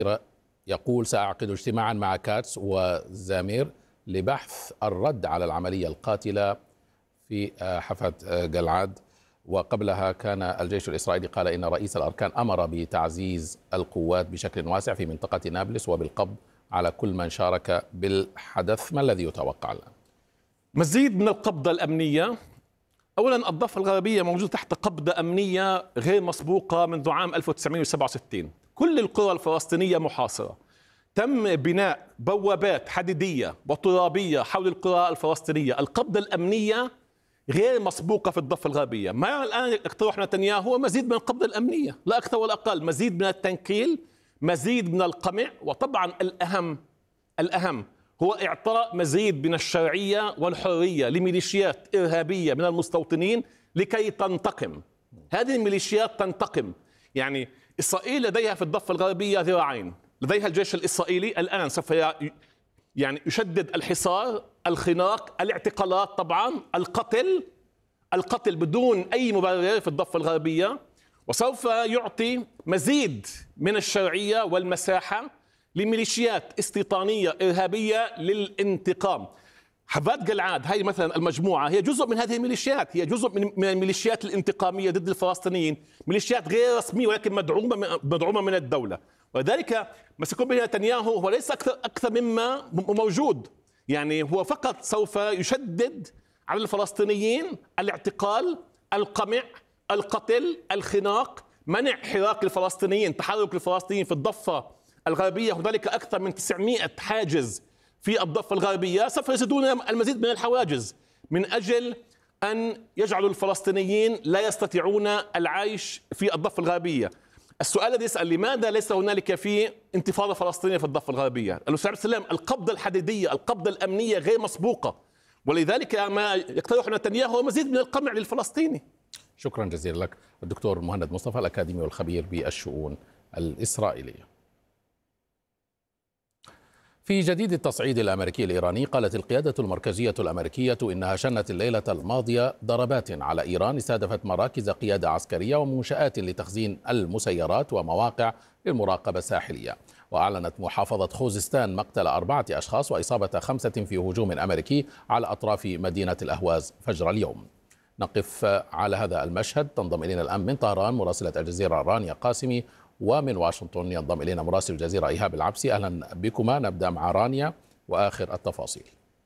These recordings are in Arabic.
يقول سأعقد اجتماعا مع كاتس وزامير لبحث الرد على العملية القاتلة في حفر جلعاد. وقبلها كان الجيش الإسرائيلي قال إن رئيس الأركان أمر بتعزيز القوات بشكل واسع في منطقة نابلس وبالقبض على كل من شارك بالحدث. ما الذي يتوقع الآن؟ مزيد من القبضة الأمنية. أولا الضفة الغربية موجودة تحت قبضة أمنية غير مسبوقة منذ عام 1967. كل القرى الفلسطينية محاصرة. تم بناء بوابات حديدية وترابية حول القرى الفلسطينية. القبضة الأمنية غير مسبوقة في الضفة الغربية. ما الآن اقترح نتنياهو هو مزيد من القبضة الأمنية، لا أكثر ولا أقل. مزيد من التنكيل، مزيد من القمع، وطبعا الأهم هو إعطاء مزيد من الشرعية والحرية لميليشيات إرهابية من المستوطنين لكي تنتقم. هذه الميليشيات تنتقم. يعني إسرائيل لديها في الضفة الغربية ذراعين. لديها الجيش الإسرائيلي الآن سوف يشدد الحصار، الخناق، الاعتقالات، طبعا القتل بدون أي مبرر في الضفة الغربية، وسوف يعطي مزيد من الشرعية والمساحة لميليشيات استيطانية إرهابية للانتقام. حفاد جلعاد هاي مثلا المجموعة هي جزء من هذه الميليشيات، هي جزء من الميليشيات الانتقامية ضد الفلسطينيين، ميليشيات غير رسمية ولكن مدعومة من الدولة. ولذلك ما سيكون به نتنياهو هو ليس أكثر مما موجود. يعني هو فقط سوف يشدد على الفلسطينيين الاعتقال، القمع، القتل، الخناق، منع حراك الفلسطينيين، تحرك الفلسطينيين في الضفة الغربية. هنالك أكثر من 900 حاجز في الضفة الغربية، سوف يزيدون المزيد من الحواجز من أجل أن يجعلوا الفلسطينيين لا يستطيعون العيش في الضفة الغربية. السؤال الذي يسأل لماذا ليس هنالك في انتفاضة فلسطينية في الضفة الغربية؟ الأستاذ عبد السلام، القبضة الحديدية، القبضة الأمنية غير مسبوقة، ولذلك ما يقترح نتنياهو هو مزيد من القمع للفلسطيني. شكرا جزيلا لك الدكتور مهند مصطفى، الأكاديمي والخبير بالشؤون الإسرائيلية. في جديد التصعيد الأمريكي الإيراني، قالت القيادة المركزية الأمريكية إنها شنت الليلة الماضية ضربات على إيران استهدفت مراكز قيادة عسكرية ومنشآت لتخزين المسيرات ومواقع للمراقبة الساحلية. وأعلنت محافظة خوزستان مقتل 4 أشخاص وإصابة 5 في هجوم أمريكي على أطراف مدينة الأهواز فجر اليوم. نقف على هذا المشهد. تنضم إلينا الآن من طهران مراسلة الجزيرة رانيا قاسمي، ومن واشنطن ينضم إلينا مراسل الجزيرة إيهاب العبسي. أهلا بكما. نبدأ مع رانيا وآخر التفاصيل.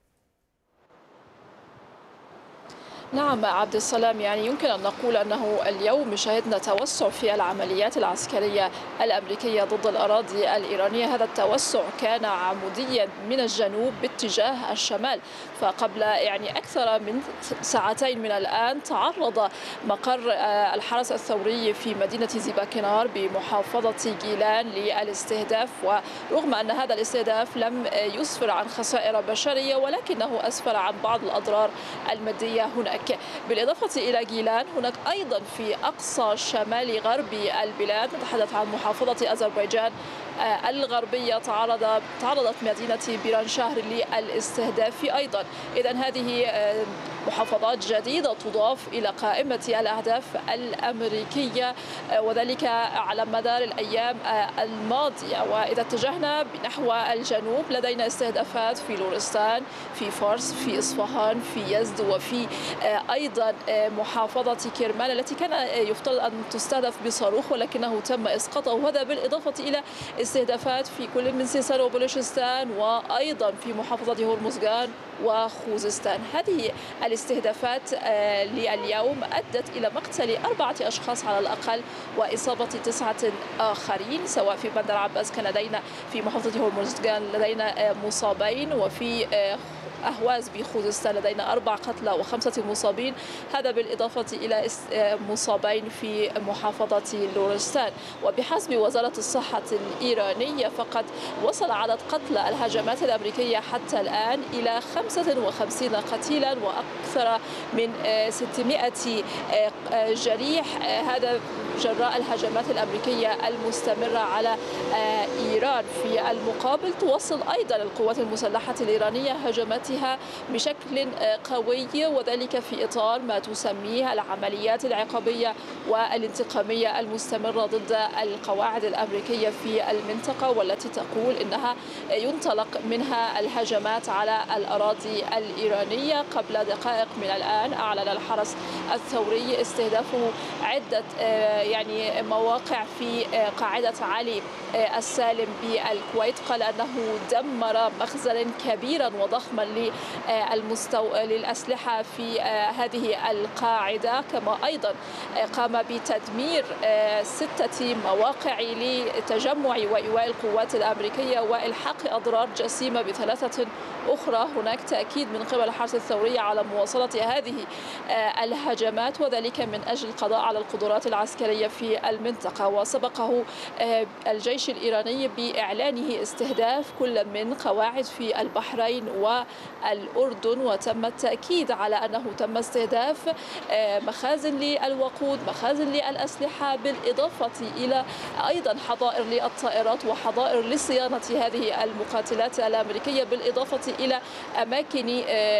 نعم عبد السلام، يعني يمكن أن نقول أنه اليوم شهدنا توسع في العمليات العسكرية الأمريكية ضد الأراضي الإيرانية. هذا التوسع كان عموديا من الجنوب باتجاه الشمال. فقبل أكثر من ساعتين من الآن تعرض مقر الحرس الثوري في مدينة زيباكنار بمحافظة جيلان للاستهداف، ورغم أن هذا الاستهداف لم يسفر عن خسائر بشرية ولكنه أسفر عن بعض الأضرار المادية هناك. بالإضافة إلى جيلان هناك أيضا في أقصى شمال غرب البلاد، نتحدث عن محافظة أذربيجان الغربية، تعرضت مدينة بيرانشهر للاستهداف أيضا. إذن هذه محافظات جديدة تضاف إلى قائمة الأهداف الأمريكية، وذلك على مدار الأيام الماضية. وإذا اتجهنا نحو الجنوب لدينا استهدافات في لورستان، في فارس، في إصفهان، في يزد، وفي أيضا محافظة كرمان التي كان يفترض أن تستهدف بصاروخ ولكنه تم إسقاطه. وهذا بالإضافة إلى استهدافات في كل من سيستان وبلوشستان، وأيضا في محافظة هرمزغان وخوزستان. هذه الاستهدافات لليوم أدت إلى مقتل 4 أشخاص على الأقل وإصابة 9 آخرين، سواء في بندر عباس كان لدينا في محافظة هرمزغان لدينا مصابين، وفي أهواز بخوزستان لدينا 4 قتلى و5 مصابين، هذا بالإضافة إلى مصابين في محافظة لورستان. وبحسب وزارة الصحة الإيرانية فقد وصل عدد قتلى الهجمات الأمريكية حتى الآن إلى 55 قتيلا وأكثر من 600 جريح. هذا جراء الهجمات الأمريكية المستمرة على إيران. في المقابل تواصل أيضا القوات المسلحة الإيرانية هجماتها بشكل قوي، وذلك في إطار ما تسميه العمليات العقابية والانتقامية المستمرة ضد القواعد الأمريكية في المنطقة، والتي تقول إنها ينطلق منها الهجمات على الأراضي الإيرانية. قبل دقائق من الآن أعلن الحرس الثوري استهدافه عدة مواقع في قاعدة علي السالم بالكويت. قال أنه دمر مخزنا كبيرا وضخما للأسلحة في هذه القاعدة، كما أيضا قام بتدمير 6 مواقع لتجمع وإيواء القوات الأمريكية وإلحاق أضرار جسيمة ب3 أخرى. هناك تأكيد من قبل الحرس الثوري على مواصلة هذه الهجمات، وذلك من أجل القضاء على القدرات العسكرية في المنطقة. وسبقه الجيش الإيراني بإعلانه استهداف كل من قواعد في البحرين والأردن، وتم التأكيد على أنه تم استهداف مخازن للوقود، مخازن للأسلحة، بالإضافة إلى أيضا حظائر للطائرات وحظائر لصيانة هذه المقاتلات الأمريكية، بالإضافة إلى أماكن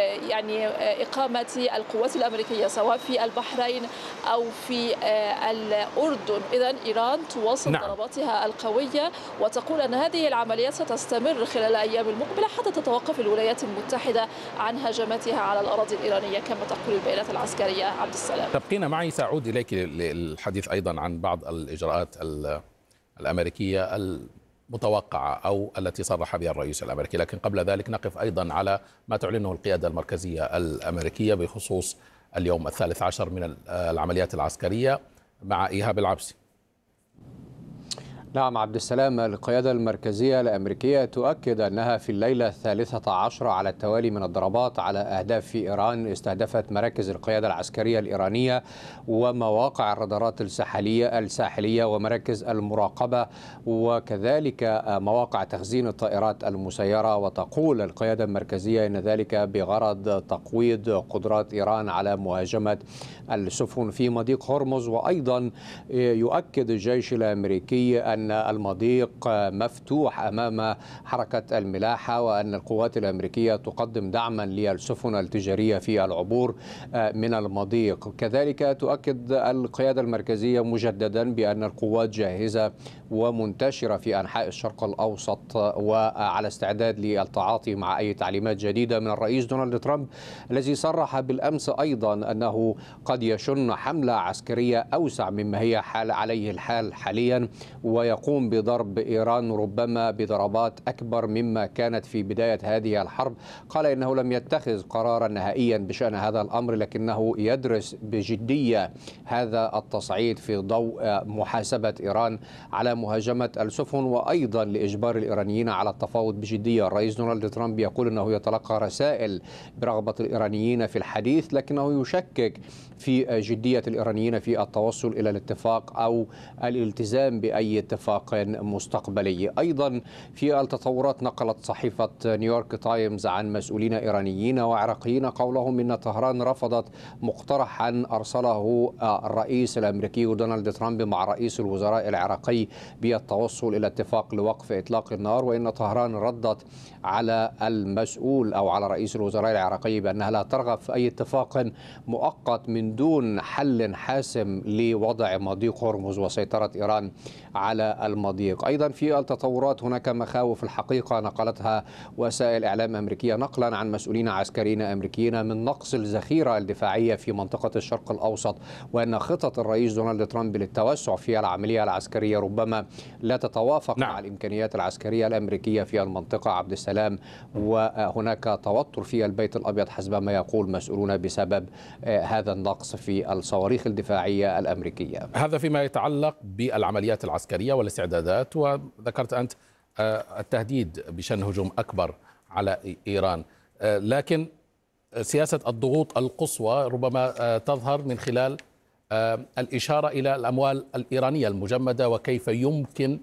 إقامة القوات الأمريكية سواء في البحرين أو في الأردن. إذن إيران تواصل ضرباتها القوية وتقول أن هذه العمليات ستستمر خلال الأيام المقبلة حتى تتوقف الولايات المتحدة عن هجماتها على الأراضي الإيرانية كما تقول البيانات العسكرية. عبد السلام، تبقين معي، سأعود إليك للحديث أيضا عن بعض الإجراءات الأمريكية المتوقعة أو التي صرح بها الرئيس الأمريكي، لكن قبل ذلك نقف أيضا على ما تعلنه القيادة المركزية الأمريكية بخصوص اليوم 13 من العمليات العسكرية مع إيهاب العبسي. نعم عبد السلام، القيادة المركزية الأمريكية تؤكد أنها في الليلة 13 على التوالي من الضربات على أهداف في إيران استهدفت مراكز القيادة العسكرية الإيرانية ومواقع الرادارات الساحلية ومراكز المراقبة وكذلك مواقع تخزين الطائرات المسيرة. وتقول القيادة المركزية أن ذلك بغرض تقويض قدرات إيران على مهاجمة السفن في مضيق هرمز. وأيضا يؤكد الجيش الأمريكي أن المضيق مفتوح أمام حركة الملاحة وأن القوات الأمريكية تقدم دعما للسفن التجارية في العبور من المضيق. كذلك تؤكد القيادة المركزية مجددا بأن القوات جاهزة ومنتشرة في أنحاء الشرق الأوسط وعلى استعداد للتعاطي مع أي تعليمات جديدة من الرئيس دونالد ترامب، الذي صرح بالأمس أيضا أنه قد يشن حملة عسكرية أوسع مما هي عليه الحال حاليا، ويقوم بضرب إيران ربما بضربات أكبر مما كانت في بداية هذه الحرب. قال إنه لم يتخذ قرارا نهائيا بشأن هذا الأمر، لكنه يدرس بجدية هذا التصعيد في ضوء محاسبة إيران على مهاجمة السفن وأيضا لإجبار الإيرانيين على التفاوض بجدية. الرئيس دونالد ترامب يقول أنه يتلقى رسائل برغبة الإيرانيين في الحديث، لكنه يشكك في جدية الإيرانيين في التوصل إلى الاتفاق أو الالتزام بأي اتفاق مستقبلي. أيضا في التطورات نقلت صحيفة نيويورك تايمز عن مسؤولين إيرانيين وعراقيين قولهم إن طهران رفضت مقترحا أرسله الرئيس الأمريكي دونالد ترامب مع رئيس الوزراء العراقي بالتوصل إلى اتفاق لوقف إطلاق النار، وإن طهران ردت على المسؤول أو على رئيس الوزراء العراقي بأنها لا ترغب في أي اتفاق مؤقت من دون حل حاسم لوضع مضيق هرمز وسيطرة إيران على المضيق. أيضا في التطورات هناك مخاوف الحقيقة نقلتها وسائل إعلام أمريكية نقلا عن مسؤولين عسكريين أمريكيين من نقص الذخيرة الدفاعية في منطقة الشرق الأوسط، وأن خطط الرئيس دونالد ترامب للتوسع في العملية العسكرية ربما لا تتوافق مع الإمكانيات العسكرية الأمريكية في المنطقة. عبد السلام، وهناك توتر في البيت الأبيض حسب ما يقول مسؤولون بسبب هذا النقص في الصواريخ الدفاعية الأمريكية. هذا فيما يتعلق بالعمليات العسكرية والاستعدادات، وذكرت أنت التهديد بشن هجوم أكبر على إيران، لكن سياسة الضغوط القصوى ربما تظهر من خلال الإشارة إلى الأموال الإيرانية المجمدة وكيف يمكن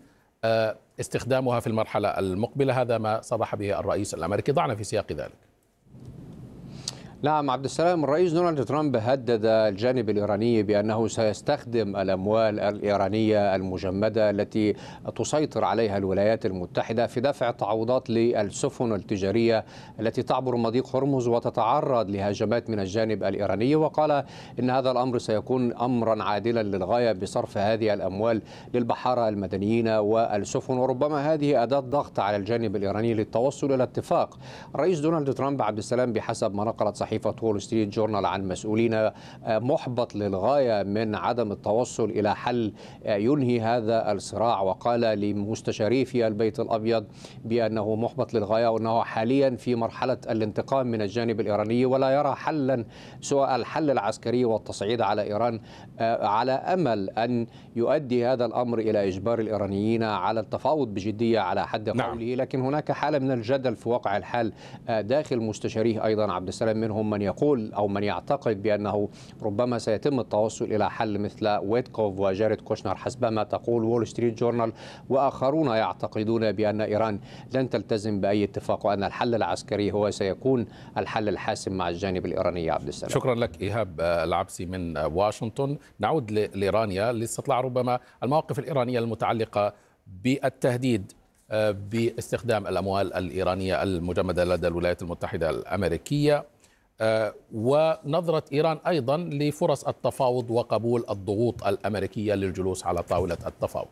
استخدامها في المرحلة المقبلة. هذا ما صرح به الرئيس الأمريكي، ضعنا في سياق ذلك. نعم عبد السلام، الرئيس دونالد ترامب هدد الجانب الإيراني بأنه سيستخدم الأموال الإيرانية المجمدة التي تسيطر عليها الولايات المتحدة في دفع تعويضات للسفن التجارية التي تعبر مضيق هرمز وتتعرض لهجمات من الجانب الإيراني، وقال إن هذا الأمر سيكون أمرا عادلا للغاية بصرف هذه الأموال للبحارة المدنيين والسفن، وربما هذه أداة ضغط على الجانب الإيراني للتوصل إلى اتفاق. الرئيس دونالد ترامب عبد السلام بحسب ما نقلت صحيفة وول ستريت جورنال عن مسؤولين محبط للغاية من عدم التوصل إلى حل ينهي هذا الصراع، وقال لمستشاري في البيت الأبيض بأنه محبط للغاية وأنه حاليا في مرحلة الانتقام من الجانب الإيراني ولا يرى حلا سوى الحل العسكري والتصعيد على إيران، على أمل أن يؤدي هذا الأمر إلى إجبار الإيرانيين على التفاوض بجدية على حد قوله. لكن هناك حالة من الجدل في واقع الحال داخل مستشاريه أيضا عبد السلام، منهم من يقول أو من يعتقد بأنه ربما سيتم التوصل إلى حل مثل ويتكوف وجاريد كوشنر حسب ما تقول وول ستريت جورنال، وآخرون يعتقدون بأن إيران لن تلتزم بأي اتفاق وأن الحل العسكري هو سيكون الحل الحاسم مع الجانب الإيراني. عبد السلام، شكرا لك إيهاب العبسي من واشنطن. نعود لإيرانيا لاستطلاع ربما المواقف الإيرانية المتعلقة بالتهديد باستخدام الأموال الإيرانية المجمدة لدى الولايات المتحدة الأمريكية، ونظرة إيران أيضا لفرص التفاوض وقبول الضغوط الأمريكية للجلوس على طاولة التفاوض.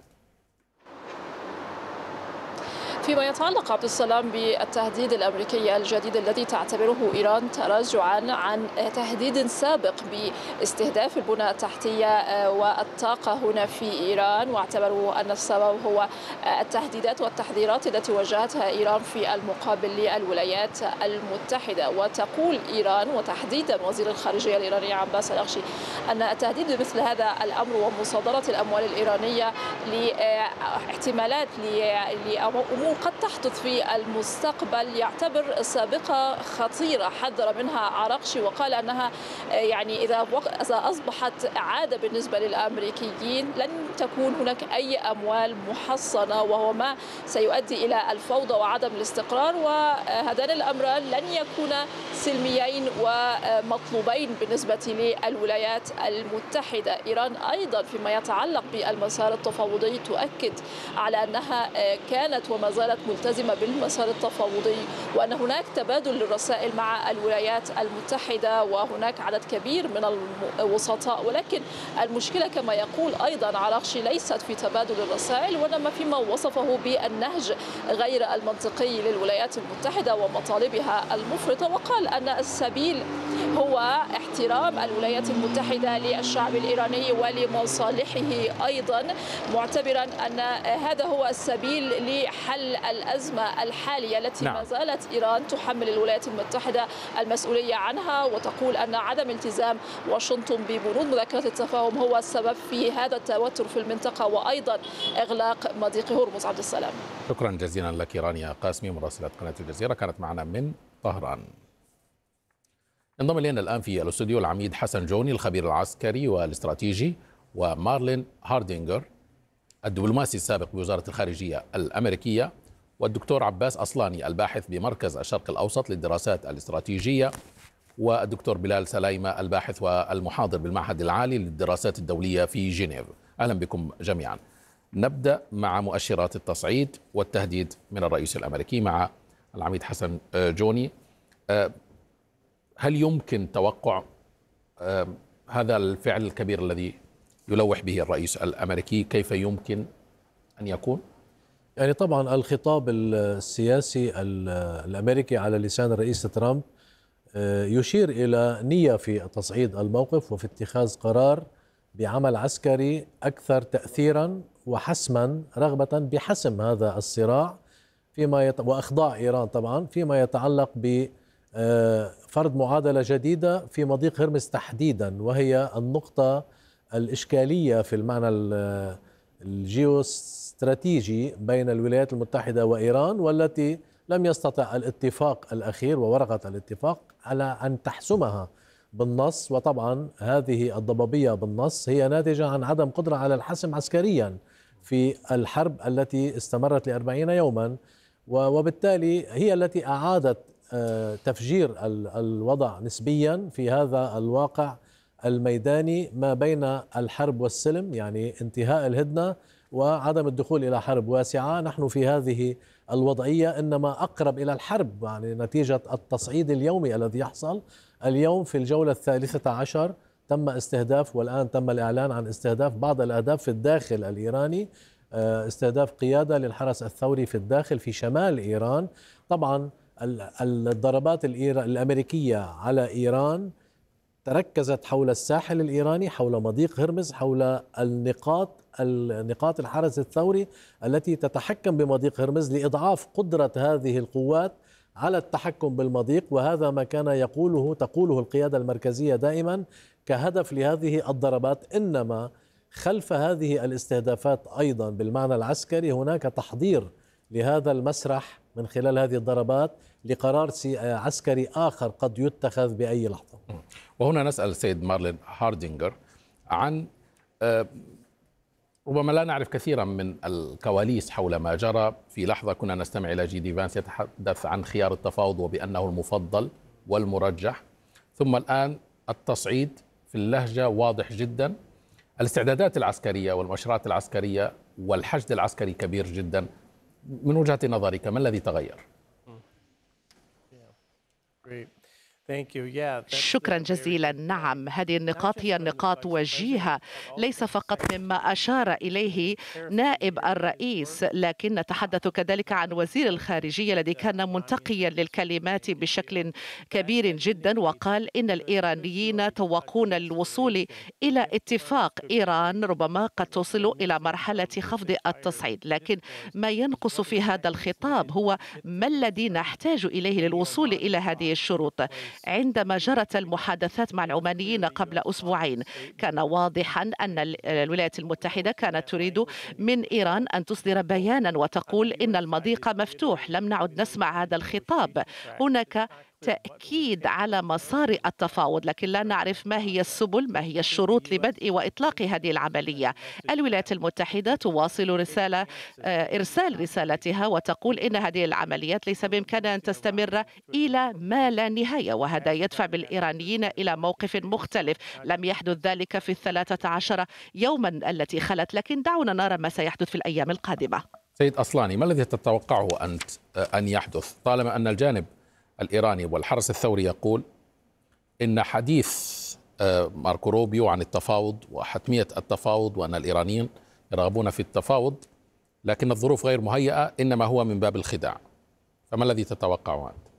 فيما يتعلق عبد السلام بالتهديد الأمريكي الجديد الذي تعتبره إيران تراجعا عن تهديد سابق باستهداف البنى التحتية والطاقة هنا في إيران، واعتبروا أن السبب هو التهديدات والتحذيرات التي واجهتها إيران في المقابل للولايات المتحدة. وتقول إيران وتحديدا وزير الخارجية الإيراني عباس الأغشي أن التهديد بمثل هذا الأمر ومصادرة الأموال الإيرانية لاحتمالات لأمور قد تحدث في المستقبل يعتبر سابقة خطيرة حذر منها عراقشي، وقال أنها يعني إذا أصبحت عادة بالنسبة للأمريكيين لن تكون هناك أي أموال محصنة، وهو ما سيؤدي إلى الفوضى وعدم الاستقرار، وهذان الأمران لن يكونا سلميين ومطلوبين بالنسبة للولايات المتحدة. إيران أيضا فيما يتعلق بالمسار التفاوضي تؤكد على أنها كانت وما زالت ملتزمة بالمسار التفاوضي، وأن هناك تبادل للرسائل مع الولايات المتحدة وهناك عدد كبير من الوسطاء، ولكن المشكلة كما يقول أيضا عراقشي ليست في تبادل الرسائل وإنما فيما وصفه بالنهج غير المنطقي للولايات المتحدة ومطالبها المفرطة، وقال أن السبيل هو احترام الولايات المتحدة للشعب الإيراني ولمصالحه أيضا، معتبرا أن هذا هو السبيل لحل الأزمة الحالية التي ما زالت إيران تحمل الولايات المتحدة المسؤولية عنها، وتقول أن عدم التزام واشنطن ببنود مذكرة التفاهم هو السبب في هذا التوتر في المنطقة وأيضا إغلاق مضيق هرمز. عبد السلام، شكرا جزيلا لك رانيا قاسمي مراسلة قناة الجزيرة كانت معنا من طهران. انضم إلينا الآن في الاستوديو العميد حسن جوني الخبير العسكري والاستراتيجي، ومارلين هاردينغر الدبلوماسي السابق بوزارة الخارجية الأمريكية، والدكتور عباس أصلاني الباحث بمركز الشرق الأوسط للدراسات الاستراتيجية، والدكتور بلال سلايمة الباحث والمحاضر بالمعهد العالي للدراسات الدولية في جنيف. أهلا بكم جميعا. نبدأ مع مؤشرات التصعيد والتهديد من الرئيس الأمريكي مع العميد حسن جوني. هل يمكن توقع هذا الفعل الكبير الذي يلوح به الرئيس الأمريكي كيف يمكن أن يكون؟ يعني طبعا الخطاب السياسي الأمريكي على لسان الرئيس ترامب يشير إلى نية في تصعيد الموقف وفي اتخاذ قرار بعمل عسكري أكثر تأثيرا وحسما، رغبة بحسم هذا الصراع وإخضاع إيران طبعا فيما يتعلق بفرض معادلة جديدة في مضيق هرمز تحديدا، وهي النقطة الإشكالية في المعنى الجيوستراتيجي بين الولايات المتحدة وإيران، والتي لم يستطع الاتفاق الأخير وورقة الاتفاق على أن تحسمها بالنص. وطبعا هذه الضبابية بالنص هي ناتجة عن عدم قدرة على الحسم عسكريا في الحرب التي استمرت ل40 يوما، وبالتالي هي التي أعادت تفجير الوضع نسبيا في هذا الواقع الميداني ما بين الحرب والسلم، يعني انتهاء الهدنة وعدم الدخول إلى حرب واسعة. نحن في هذه الوضعية إنما أقرب إلى الحرب، يعني نتيجة التصعيد اليومي الذي يحصل اليوم. في الجولة 13 تم استهداف، والآن تم الإعلان عن استهداف بعض الأهداف في الداخل الإيراني، استهداف قيادة للحرس الثوري في الداخل في شمال إيران. طبعا الضربات الأمريكية على إيران تركزت حول الساحل الإيراني، حول مضيق هرمز، حول النقاط الحرس الثوري التي تتحكم بمضيق هرمز لإضعاف قدرة هذه القوات على التحكم بالمضيق. وهذا ما كان تقوله القيادة المركزية دائما كهدف لهذه الضربات. إنما خلف هذه الاستهدافات أيضا بالمعنى العسكري هناك تحضير لهذا المسرح من خلال هذه الضربات لقرار عسكري آخر قد يتخذ بأي لحظة. وهنا نسأل السيد مارلين هاردينجر عن ربما لا نعرف كثيرا من الكواليس حول ما جرى. في لحظة كنا نستمع إلى جي فانس يتحدث عن خيار التفاوض وبأنه المفضل والمرجح، ثم الآن التصعيد في اللهجة واضح جدا. الاستعدادات العسكرية والمؤشرات العسكرية والحشد العسكري كبير جدا. من وجهة نظرك ما الذي تغير؟ شكرا جزيلا. نعم، هذه النقاط هي نقاط وجيهة، ليس فقط مما أشار إليه نائب الرئيس، لكن نتحدث كذلك عن وزير الخارجية الذي كان منتقيا للكلمات بشكل كبير جدا، وقال إن الإيرانيين توقون الوصول إلى اتفاق. إيران ربما قد تصل إلى مرحلة خفض التصعيد، لكن ما ينقص في هذا الخطاب هو ما الذي نحتاج إليه للوصول إلى هذه الشروط. عندما جرت المحادثات مع العمانيين قبل أسبوعين كان واضحا أن الولايات المتحدة كانت تريد من إيران أن تصدر بيانا وتقول إن المضيق مفتوح. لم نعد نسمع هذا الخطاب. هناك تأكيد على مسار التفاوض، لكن لا نعرف ما هي السبل، ما هي الشروط لبدء وإطلاق هذه العملية. الولايات المتحدة تواصل إرسال رسالتها وتقول إن هذه العمليات ليس بإمكانها أن تستمر إلى ما لا نهاية، وهذا يدفع بالإيرانيين إلى موقف مختلف. لم يحدث ذلك في 13 يوما التي خلت، لكن دعونا نرى ما سيحدث في الأيام القادمة. سيد أصلاني، ما الذي تتوقعه أنت أن يحدث طالما أن الجانب الإيراني والحرس الثوري يقول إن حديث ماركو روبيو عن التفاوض وحتمية التفاوض وأن الإيرانيين يرغبون في التفاوض لكن الظروف غير مهيئة إنما هو من باب الخداع، فما الذي تتوقعه أنت؟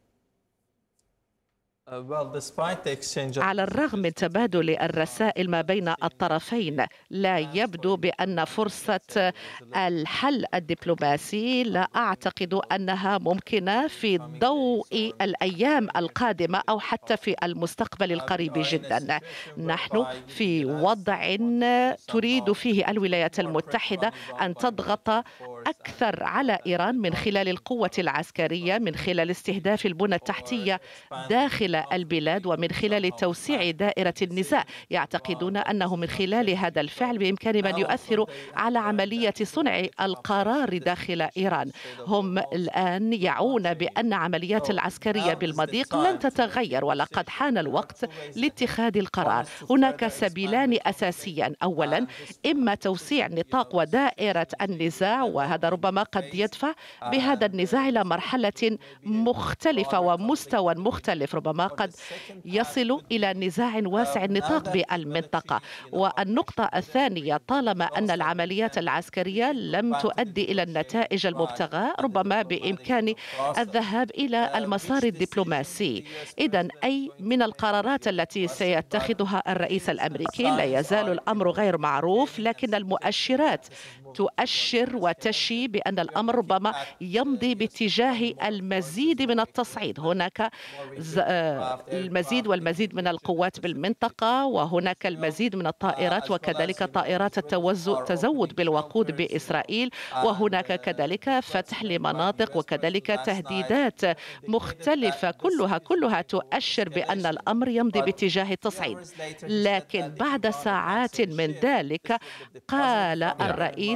على الرغم من تبادل الرسائل ما بين الطرفين، لا يبدو بأن فرصة الحل الدبلوماسي لا أعتقد أنها ممكنة في ضوء الأيام القادمة أو حتى في المستقبل القريب جدا. نحن في وضع تريد فيه الولايات المتحدة أن تضغط أكثر على إيران من خلال القوة العسكرية، من خلال استهداف البنى التحتية داخل البلاد، ومن خلال توسيع دائرة النزاع. يعتقدون أنه من خلال هذا الفعل بإمكان من يؤثر على عملية صنع القرار داخل إيران. هم الآن يعون بأن عمليات العسكرية بالمضيق لن تتغير، ولقد حان الوقت لاتخاذ القرار. هناك سبيلان أساسيان: أولا إما توسيع نطاق ودائرة النزاع، وهذا ربما قد يدفع بهذا النزاع إلى مرحلة مختلفة ومستوى مختلف، ربما قد يصل إلى نزاع واسع النطاق بالمنطقة. والنقطة الثانية، طالما أن العمليات العسكرية لم تؤدي إلى النتائج المبتغاة، ربما بإمكان الذهاب إلى المسار الدبلوماسي. إذن أي من القرارات التي سيتخذها الرئيس الأمريكي، لا يزال الأمر غير معروف، لكن المؤشرات تؤشر وتشي بأن الأمر ربما يمضي باتجاه المزيد من التصعيد. هناك المزيد والمزيد من القوات بالمنطقة، وهناك المزيد من الطائرات وكذلك طائرات التزود بالوقود بإسرائيل، وهناك كذلك فتح لمناطق وكذلك تهديدات مختلفة، كلها تؤشر بأن الأمر يمضي باتجاه التصعيد. لكن بعد ساعات من ذلك قال الرئيس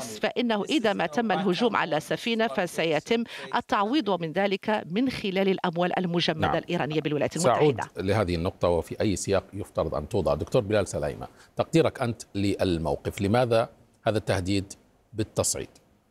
الرئيس فإنه إذا ما تم الهجوم على سفينة فسيتم التعويض من ذلك من خلال الأموال المجمدة الإيرانية بالولايات المتحدة. سأعود لهذه النقطة وفي أي سياق يفترض أن توضع. دكتور بلال سلايمة، تقديرك أنت للموقف، لماذا هذا التهديد بالتصعيد؟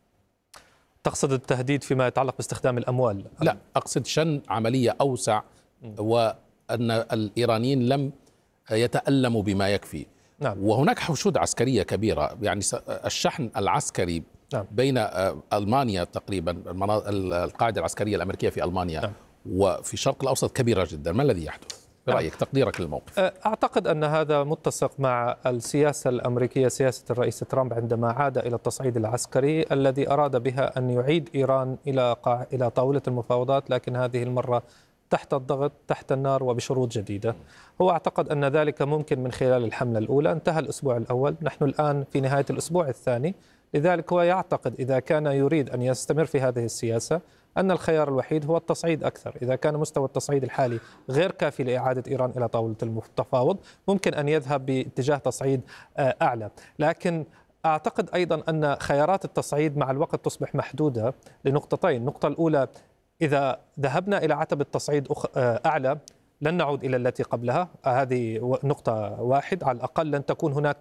تقصد التهديد فيما يتعلق باستخدام الأموال؟ لا، أقصد شن عملية أوسع وأن الإيرانيين لم يتألموا بما يكفي. نعم. وهناك حشود عسكرية كبيرة، يعني الشحن العسكري نعم. بين ألمانيا تقريبا، القاعدة العسكرية الأمريكية في ألمانيا نعم. وفي الشرق الأوسط كبيرة جدا. ما الذي يحدث برأيك؟ تقديرك للموقف. أعتقد أن هذا متسق مع السياسة الأمريكية، سياسة الرئيس ترامب عندما عاد إلى التصعيد العسكري الذي أراد بها أن يعيد إيران إلى طاولة المفاوضات، لكن هذه المرة تحت الضغط، تحت النار، وبشروط جديدة. هو اعتقد أن ذلك ممكن من خلال الحملة الأولى. انتهى الأسبوع الأول، نحن الآن في نهاية الأسبوع الثاني، لذلك هو يعتقد إذا كان يريد أن يستمر في هذه السياسة أن الخيار الوحيد هو التصعيد أكثر. إذا كان مستوى التصعيد الحالي غير كافي لإعادة إيران إلى طاولة التفاوض، ممكن أن يذهب باتجاه تصعيد أعلى. لكن أعتقد أيضا أن خيارات التصعيد مع الوقت تصبح محدودة لنقطتين. النقطة الأولى، إذا ذهبنا إلى عتبة تصعيد أعلى لن نعود إلى التي قبلها، هذه نقطة واحد. على الأقل لن تكون هناك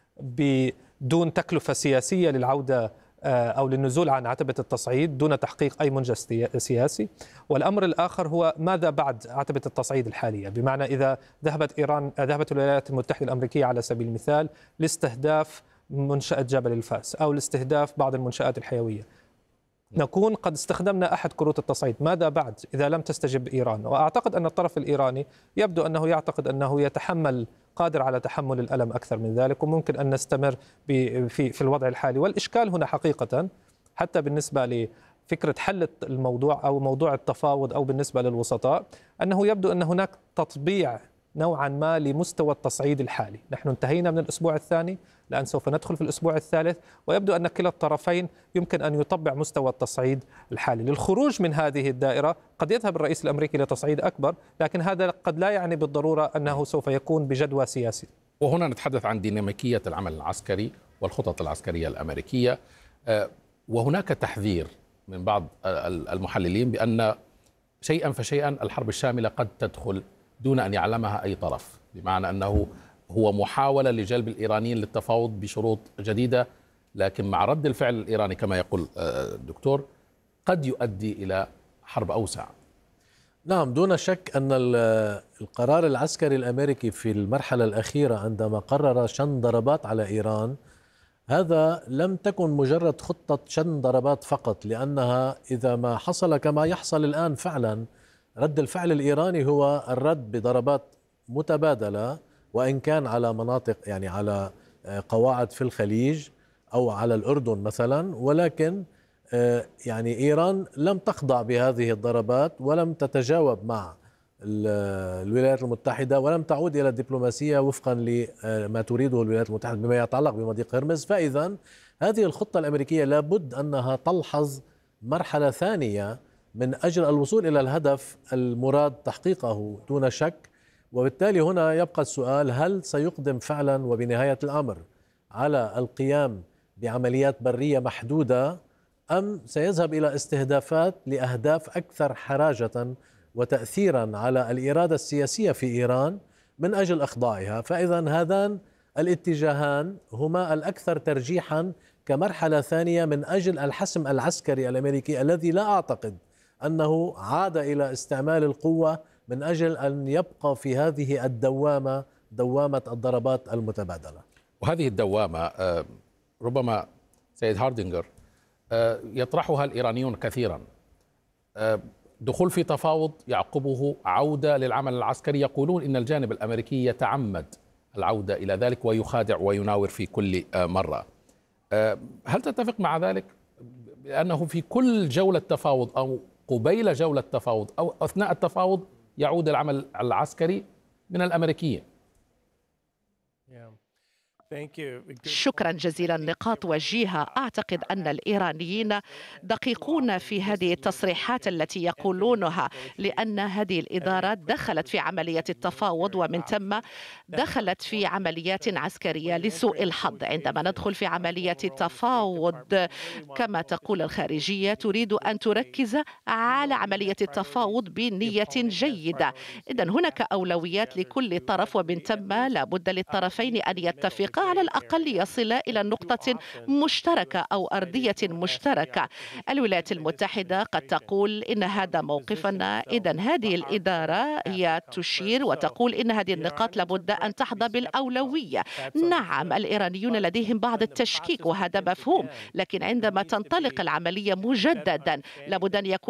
بدون تكلفة سياسية للعودة أو للنزول عن عتبة التصعيد دون تحقيق أي منجز سياسي. والأمر الآخر هو ماذا بعد عتبة التصعيد الحالية، بمعنى إذا ذهبت الولايات المتحدة الأمريكية على سبيل المثال لاستهداف منشأة جبل الفاس أو لاستهداف بعض المنشآت الحيوية، نكون قد استخدمنا أحد كروت التصعيد. ماذا بعد إذا لم تستجب إيران؟ وأعتقد أن الطرف الإيراني يبدو أنه يعتقد أنه قادر على تحمل الألم أكثر من ذلك، وممكن أن نستمر في الوضع الحالي. والإشكال هنا حقيقة حتى بالنسبة لفكرة حل الموضوع أو موضوع التفاوض أو بالنسبة للوسطاء، أنه يبدو أن هناك تطبيع نوعا ما لمستوى التصعيد الحالي. نحن انتهينا من الأسبوع الثاني، الآن سوف ندخل في الأسبوع الثالث، ويبدو أن كلا الطرفين يمكن أن يطبع مستوى التصعيد الحالي. للخروج من هذه الدائرة قد يذهب الرئيس الأمريكي لتصعيد أكبر، لكن هذا قد لا يعني بالضرورة أنه سوف يكون بجدوى سياسي. وهنا نتحدث عن ديناميكية العمل العسكري والخطط العسكرية الأمريكية، وهناك تحذير من بعض المحللين بأن شيئا فشيئا الحرب الشاملة قد تدخل دون أن يعلمها أي طرف، بمعنى أنه هو محاولة لجلب الإيرانيين للتفاوض بشروط جديدة، لكن مع رد الفعل الإيراني كما يقول الدكتور قد يؤدي إلى حرب أوسع. نعم، دون شك أن القرار العسكري الأمريكي في المرحلة الأخيرة عندما قرر شن ضربات على إيران، هذا لم تكن مجرد خطة شن ضربات فقط، لأنها إذا ما حصل كما يحصل الآن فعلا، رد الفعل الإيراني هو الرد بضربات متبادلة، وإن كان على مناطق يعني على قواعد في الخليج أو على الأردن مثلا، ولكن يعني إيران لم تخضع بهذه الضربات ولم تتجاوب مع الولايات المتحدة ولم تعود إلى الدبلوماسية وفقا لما تريده الولايات المتحدة بما يتعلق بمضيق هرمز. فإذا هذه الخطة الأمريكية لابد أنها تلحظ مرحلة ثانية من أجل الوصول إلى الهدف المراد تحقيقه دون شك. وبالتالي هنا يبقى السؤال، هل سيقدم فعلا وبنهاية الأمر على القيام بعمليات برية محدودة، أم سيذهب إلى استهدافات لأهداف أكثر حراجة وتأثيرا على الإرادة السياسية في إيران من أجل إخضاعها؟ فإذا هذان الاتجاهان هما الأكثر ترجيحا كمرحلة ثانية من أجل الحسم العسكري الأمريكي، الذي لا أعتقد أنه عاد إلى استعمال القوة من أجل أن يبقى في هذه الدوامة، دوامة الضربات المتبادلة. وهذه الدوامة ربما سيد هاردينجر يطرحها الإيرانيون كثيرا، دخول في تفاوض يعقبه عودة للعمل العسكري. يقولون إن الجانب الأمريكي يتعمد العودة إلى ذلك ويخادع ويناور في كل مرة. هل تتفق مع ذلك؟ لأنه في كل جولة تفاوض أو قبيل جولة تفاوض أو أثناء التفاوض يعود العمل العسكري من الأمريكيين. شكرا جزيلا. نقاط وجيهة. أعتقد أن الإيرانيين دقيقون في هذه التصريحات التي يقولونها، لأن هذه الإدارة دخلت في عملية التفاوض ومن ثم دخلت في عمليات عسكرية لسوء الحظ. عندما ندخل في عملية التفاوض كما تقول الخارجية تريد أن تركز على عملية التفاوض بنية جيدة. إذن هناك أولويات لكل طرف ومن ثم لا بد للطرفين أن يتفقا على الأقل يصلا إلى نقطة مشتركة أو أرضية مشتركة. الولايات المتحدة قد تقول إن هذا موقفنا، إذن هذه الإدارة هي تشير وتقول إن هذه النقاط لابد أن تحظى بالأولوية. نعم الإيرانيون لديهم بعض التشكيك وهذا مفهوم، لكن عندما تنطلق العملية مجددا لابد أن يكون